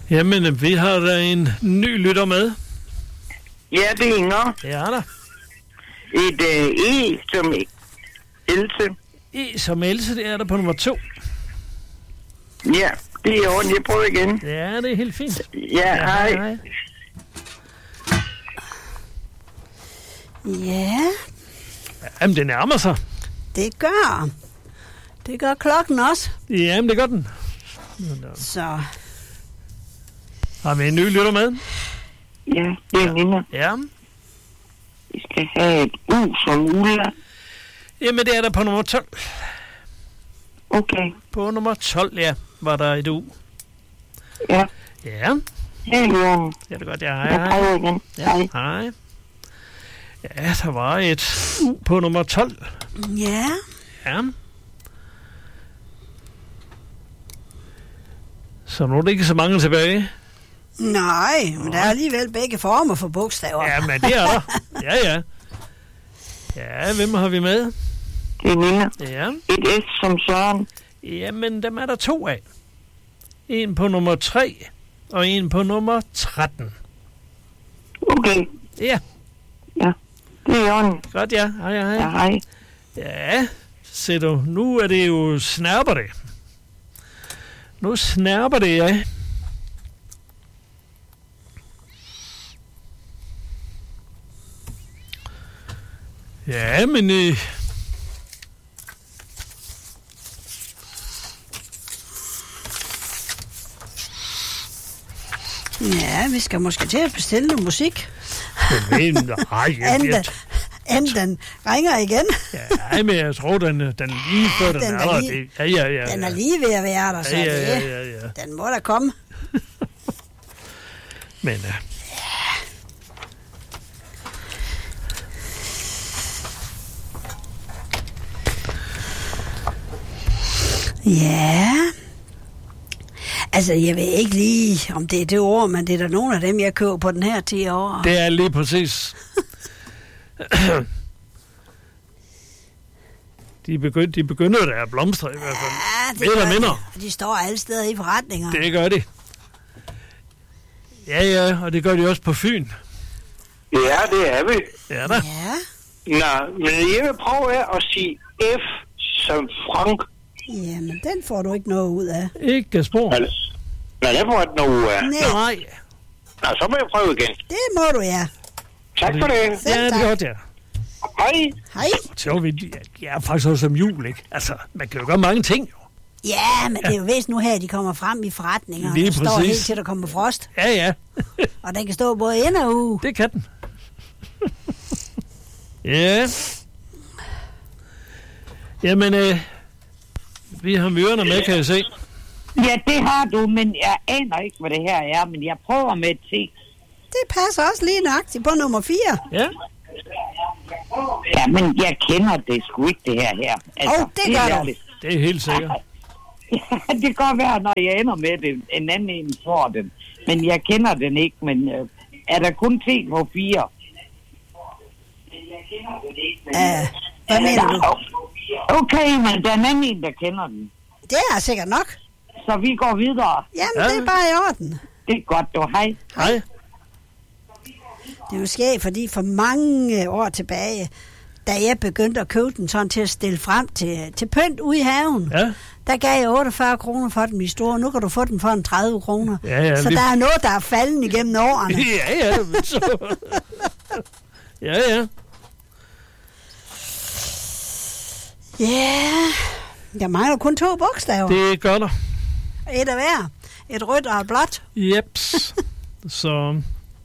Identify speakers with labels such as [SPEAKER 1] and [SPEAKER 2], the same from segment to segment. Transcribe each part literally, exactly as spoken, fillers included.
[SPEAKER 1] Jamen, vi har da en ny lytter med.
[SPEAKER 2] Ja, det er Inger.
[SPEAKER 1] Ja, der.
[SPEAKER 2] Et øh, E som Else.
[SPEAKER 1] E som Else, det er der på nummer to.
[SPEAKER 2] Ja, det er ordentligt. Jeg prøver igen.
[SPEAKER 1] Ja, det er helt fint.
[SPEAKER 2] Ja,
[SPEAKER 1] Ja,
[SPEAKER 2] hej.
[SPEAKER 1] hej.
[SPEAKER 3] Ja,
[SPEAKER 1] Jamen, det nærmer sig.
[SPEAKER 3] det gør. Det gør klokken også.
[SPEAKER 1] Jamen, det gør den.
[SPEAKER 3] Så
[SPEAKER 1] Har vi en ny lytter med?
[SPEAKER 2] Ja, det er Nina.
[SPEAKER 1] Ja.
[SPEAKER 2] Vi skal have et U som Ulla.
[SPEAKER 1] Jamen, det er der på nummer tolv.
[SPEAKER 2] Okay.
[SPEAKER 1] På nummer tolv, ja, var der et U.
[SPEAKER 2] Ja.
[SPEAKER 1] Ja,
[SPEAKER 2] Hej, Jørgen.
[SPEAKER 1] det er det godt. Ja, hej,
[SPEAKER 2] Jeg
[SPEAKER 1] hej.
[SPEAKER 2] prøver igen. Hej.
[SPEAKER 1] Hej. Ja, der var et U på nummer tolv.
[SPEAKER 3] ja,
[SPEAKER 1] Ja. Så nu er det ikke så mange tilbage.
[SPEAKER 3] nej, men der er alligevel begge former for bogstaver.
[SPEAKER 1] Ja, men det er der. Ja, ja. Ja, hvem har vi med?
[SPEAKER 2] Det er Nina.
[SPEAKER 1] Ja.
[SPEAKER 2] Et S som Søren.
[SPEAKER 1] Jamen, dem er der to af. En på nummer tre, og en på nummer tretten.
[SPEAKER 2] Okay.
[SPEAKER 1] Ja,
[SPEAKER 2] Ja. Det er Jørgen.
[SPEAKER 1] godt ja. Hej, hej.
[SPEAKER 2] Ja, hej.
[SPEAKER 1] Ja, se du, nu er det jo snærper det. Nu snærper det, ja. Ja, men... Øh,
[SPEAKER 3] Ja, vi skal måske til at bestille noget musik.
[SPEAKER 1] men, nej, jeg,
[SPEAKER 3] Anden,
[SPEAKER 1] jeg,
[SPEAKER 3] anden den ringer igen.
[SPEAKER 1] ja, men jeg tror, den, den lige før den,
[SPEAKER 3] Den
[SPEAKER 1] er
[SPEAKER 3] er
[SPEAKER 1] der.
[SPEAKER 3] lige-
[SPEAKER 1] Det- Ja, ja, ja.
[SPEAKER 3] Den er
[SPEAKER 1] ja.
[SPEAKER 3] lige ved at være der, så
[SPEAKER 1] Ja, ja,
[SPEAKER 3] det,
[SPEAKER 1] ja, ja, ja.
[SPEAKER 3] den må da komme.
[SPEAKER 1] Men øh,
[SPEAKER 3] Ja. Altså, jeg ved ikke lige, om det er det ord, men det er der nogle af dem, jeg køber på den her ti år.
[SPEAKER 1] det er lige præcis. de, begynd, de begynder der at blomstre i hvert fald.
[SPEAKER 3] Ja, det
[SPEAKER 1] Mere eller
[SPEAKER 3] gør
[SPEAKER 1] mindre.
[SPEAKER 3] De. De står alle steder i forretninger.
[SPEAKER 1] Det gør de. Ja, ja, og det gør de også på Fyn.
[SPEAKER 2] Ja, det er vi.
[SPEAKER 1] Ja da.
[SPEAKER 3] Ja,
[SPEAKER 2] Nå, men jeg vil prøve at sige F som Frank.
[SPEAKER 3] jamen den får du ikke noget ud af.
[SPEAKER 1] Ikke spor.
[SPEAKER 2] Men, men jeg får et nu. Uh...
[SPEAKER 3] Nej,
[SPEAKER 1] Nej.
[SPEAKER 2] Nå, så må jeg prøve igen.
[SPEAKER 3] det må du, ja.
[SPEAKER 2] Tak for det.
[SPEAKER 3] Selv
[SPEAKER 1] Ja, det
[SPEAKER 3] tak.
[SPEAKER 1] er godt, ja.
[SPEAKER 3] Hej.
[SPEAKER 1] Så vi, jeg er faktisk også som jul, ikke? Altså, man kan jo gøre mange ting, jo.
[SPEAKER 3] Ja, men det er jo vist nu her, de kommer frem i forretninger.
[SPEAKER 1] Lige
[SPEAKER 3] og står
[SPEAKER 1] præcis.
[SPEAKER 3] helt til, der kommer frost.
[SPEAKER 1] Ja, ja.
[SPEAKER 3] Og den kan stå både ind og uge.
[SPEAKER 1] Det kan den. Ja. Jamen, øh, vi har myrerne med, kan jeg se.
[SPEAKER 4] Ja, det har du, men jeg aner ikke, hvad det her er, men jeg prøver med et T.
[SPEAKER 3] Det passer også lige nøjagtigt på nummer fire.
[SPEAKER 1] Ja.
[SPEAKER 4] Ja, men jeg kender det sgu ikke, det her her. Altså,
[SPEAKER 3] Åh, det gør
[SPEAKER 4] helt
[SPEAKER 3] du.
[SPEAKER 4] ærligt.
[SPEAKER 1] Det er helt sikkert.
[SPEAKER 4] Ja, det kan godt være, når jeg ender med det, en anden en får den. Men jeg kender den ikke, men øh, er der kun T på fire?
[SPEAKER 3] Ja, hvad mener du?
[SPEAKER 4] Okay, men der er en anden en, der kender den.
[SPEAKER 3] Det er sikkert nok.
[SPEAKER 4] Så vi går videre.
[SPEAKER 3] Jamen,
[SPEAKER 1] Ja.
[SPEAKER 3] det er bare i orden.
[SPEAKER 4] Det er godt, du. Hej.
[SPEAKER 1] Hej.
[SPEAKER 3] Det er jo skægt, fordi for mange år tilbage, da jeg begyndte at købe den sådan til at stille frem til, til pynt ude i haven,
[SPEAKER 1] Ja.
[SPEAKER 3] der gav jeg otteogfyrre kroner for den i store. Nu kan du få den for en tredive kroner.
[SPEAKER 1] Ja, ja,
[SPEAKER 3] så
[SPEAKER 1] lige-
[SPEAKER 3] der er noget, der er faldet igennem årene.
[SPEAKER 1] Ja, ja. men Så... Ja, ja.
[SPEAKER 3] Ja, jeg mangler kun to bogstaver.
[SPEAKER 1] Det gør der.
[SPEAKER 3] Et af hver. Et rødt og et blåt.
[SPEAKER 1] Jeps. Så...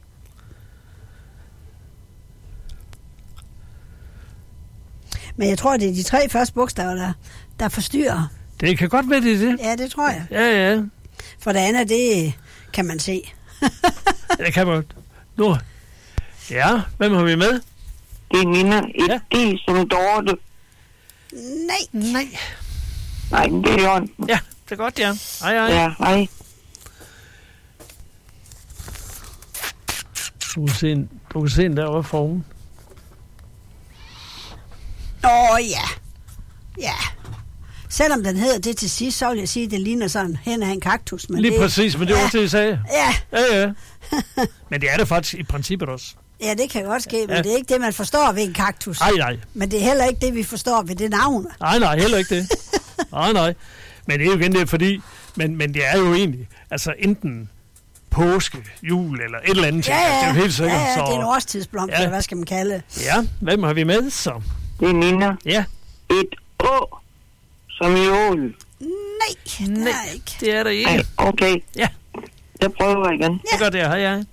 [SPEAKER 3] Men jeg tror, det er de tre første bogstaver, der, der forstyrrer.
[SPEAKER 1] Det kan godt være, det er det.
[SPEAKER 3] Ja, det tror jeg.
[SPEAKER 1] Ja, ja.
[SPEAKER 3] For det andet, det kan man se.
[SPEAKER 1] Det kan man. Nu. Ja, hvem har vi med?
[SPEAKER 2] Det er Nina. Et
[SPEAKER 1] Ja.
[SPEAKER 2] D som Dorte.
[SPEAKER 3] Nej.
[SPEAKER 1] Nej.
[SPEAKER 2] Nej, men det er Jørgen.
[SPEAKER 1] Ja, det er godt, ja. Hej, hej.
[SPEAKER 2] Ja, hej.
[SPEAKER 1] Du kan se, du kan se den derovre foran.
[SPEAKER 3] Åh, ja. Ja. selvom den hedder det til sidst, så vil jeg sige, at det ligner sådan hen af en kaktus. Men
[SPEAKER 1] Lige
[SPEAKER 3] det,
[SPEAKER 1] præcis, men det var
[SPEAKER 3] ja,
[SPEAKER 1] også det, jeg sagde.
[SPEAKER 3] Ja.
[SPEAKER 1] Ja, ja. Men det er det faktisk i princippet også.
[SPEAKER 3] Ja, det kan godt ske, men
[SPEAKER 1] Ja.
[SPEAKER 3] det er ikke det, man forstår ved en kaktus.
[SPEAKER 1] Nej, nej.
[SPEAKER 3] Men det er heller ikke det, vi forstår ved det navn.
[SPEAKER 1] Nej, nej, heller ikke det. Nej, nej. Men det er jo igen det, fordi... Men, men det er jo egentlig... Altså enten påske, jul eller et eller andet ting.
[SPEAKER 3] Ja,
[SPEAKER 1] Altså,
[SPEAKER 3] ja,
[SPEAKER 1] det er jo helt sikkert.
[SPEAKER 3] ja, ja,
[SPEAKER 1] så...
[SPEAKER 3] det er en årstidsblomst,
[SPEAKER 1] Ja.
[SPEAKER 3] eller hvad skal man kalde det?
[SPEAKER 1] Ja, hvem har vi med så?
[SPEAKER 2] Det er Nina.
[SPEAKER 1] Ja.
[SPEAKER 2] Et å, som i ål.
[SPEAKER 3] Nej, det
[SPEAKER 1] Nej,
[SPEAKER 3] er ikke.
[SPEAKER 1] det er der ikke.
[SPEAKER 2] Ej, okay.
[SPEAKER 1] Ja.
[SPEAKER 2] Jeg prøver igen.
[SPEAKER 1] Det gør det, hej jeg.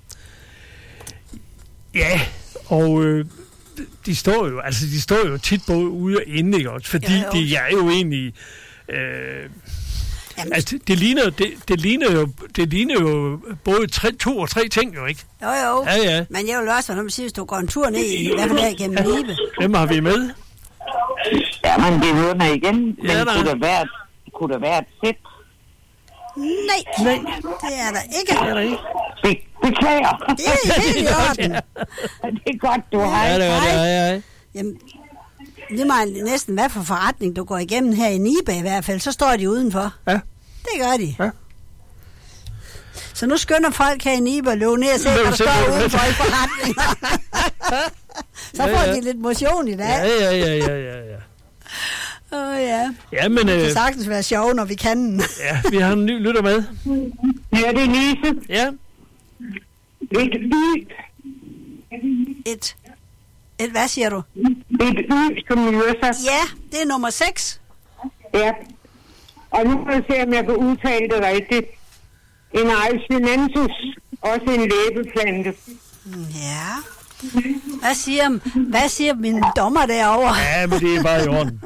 [SPEAKER 1] Ja, og øh, de står jo, altså de står jo tit både ude og inde, ikke også? Fordi
[SPEAKER 3] Jo, jo.
[SPEAKER 1] de er jo egentlig, øh,
[SPEAKER 3] Jamen,
[SPEAKER 1] altså det ligner, det, det ligner jo, det ligner jo både tre, to og tre ting jo, ikke?
[SPEAKER 3] jo, jo.
[SPEAKER 1] Ja, ja.
[SPEAKER 3] Men jeg vil også, når man siger, hvis du går en tur ned i, hvad for der igennem Nibe.
[SPEAKER 1] Hvem har vi med?
[SPEAKER 2] Ja, men det hører mig igen. Men
[SPEAKER 1] Ja, der er.
[SPEAKER 2] kunne der være, kunne der være et sæt?
[SPEAKER 3] Nej,
[SPEAKER 1] Nej.
[SPEAKER 3] det er der ikke.
[SPEAKER 1] Det er der ikke.
[SPEAKER 2] Be- beklager.
[SPEAKER 3] Det er helt i orden.
[SPEAKER 2] Det er godt, du har.
[SPEAKER 1] Ja, det var det, hej, hej.
[SPEAKER 3] Jamen, det er meget næsten, hvad for forretning du går igennem her i Nibe i hvert fald, så står de udenfor.
[SPEAKER 1] Ja.
[SPEAKER 3] Det gør de.
[SPEAKER 1] Ja.
[SPEAKER 3] Så nu skynder folk her i Nibe og løbe ned og se,
[SPEAKER 1] Løb
[SPEAKER 3] hvad der
[SPEAKER 1] se,
[SPEAKER 3] står
[SPEAKER 1] hvad-
[SPEAKER 3] udenfor i forretningen. Så
[SPEAKER 1] Ja,
[SPEAKER 3] får
[SPEAKER 1] ja.
[SPEAKER 3] de lidt motion i dag.
[SPEAKER 1] Ja, ja, ja, ja, ja, ja.
[SPEAKER 3] Åh oh, ja.
[SPEAKER 1] Ja, men
[SPEAKER 3] Det
[SPEAKER 1] øh,
[SPEAKER 3] kan sagtens være sjovt, når vi kan den.
[SPEAKER 1] ja, vi har en ny lytter med.
[SPEAKER 2] Ja, det er Lise.
[SPEAKER 1] Ja.
[SPEAKER 2] Et y.
[SPEAKER 3] Et, et hvad siger du?
[SPEAKER 2] Et y, som Myrsa.
[SPEAKER 3] Ja, det er nummer seks.
[SPEAKER 2] Ja. Og nu må jeg se, om jeg kan udtale det rigtigt. En Alcinensis, også en læbeplante.
[SPEAKER 3] Ja. Hvad siger, hvad siger min dommer derovre?
[SPEAKER 1] Ja, men det er bare i orden.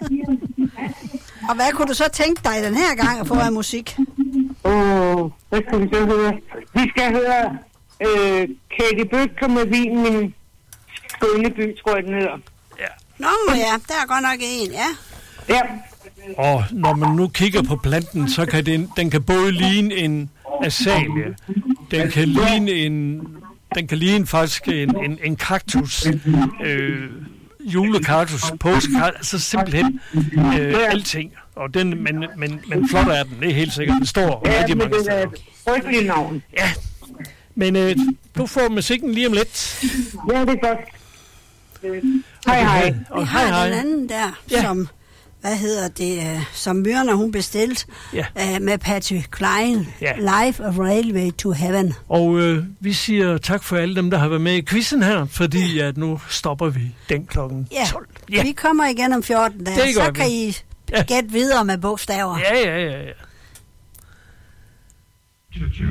[SPEAKER 3] Og hvad kunne du så tænke dig den her gang at få af musik?
[SPEAKER 2] Åh, oh, hvad skal vi så høre? Vi skal høre øh, Katie Bøtker med vin, min skønne by, tror jeg den hedder.
[SPEAKER 1] Ja.
[SPEAKER 3] Nå ja, der er godt nok en, ja.
[SPEAKER 2] Ja.
[SPEAKER 1] Og når man nu kigger på planten, så kan den, den kan både ligne en azalie, den kan ligne en, den kan ligne faktisk en, en, en kaktus, øh, julekaktus, påskekaktus, altså simpelthen øh, alting. Og den, men, men, men flot er den, det er helt sikkert. Den står
[SPEAKER 2] Ja,
[SPEAKER 1] rigtig
[SPEAKER 2] men
[SPEAKER 1] mange
[SPEAKER 2] det er
[SPEAKER 1] steder.
[SPEAKER 2] et frygteligt navn.
[SPEAKER 1] Ja, men øh, du får musikken lige om lidt.
[SPEAKER 2] Ja, det er godt. Hej, hej.
[SPEAKER 1] Og
[SPEAKER 3] Vi
[SPEAKER 1] hej,
[SPEAKER 3] har
[SPEAKER 1] hej.
[SPEAKER 3] den anden der,
[SPEAKER 1] Ja.
[SPEAKER 3] som, hvad hedder det, øh, som Myrna hun bestilt
[SPEAKER 1] Ja.
[SPEAKER 3] øh, med Patrick Klein,
[SPEAKER 1] Ja.
[SPEAKER 3] Life of Railway to Heaven.
[SPEAKER 1] Og øh, vi siger tak for alle dem, der har været med i quizzen her, fordi at nu stopper vi den klokken
[SPEAKER 3] Ja.
[SPEAKER 1] tolv.
[SPEAKER 3] Vi kommer igen om fjorten dage,
[SPEAKER 1] Det gør
[SPEAKER 3] så
[SPEAKER 1] vi.
[SPEAKER 3] kan I
[SPEAKER 1] Ja.
[SPEAKER 3] gætte videre med bogstaver.
[SPEAKER 1] Ja, ja, ja, ja.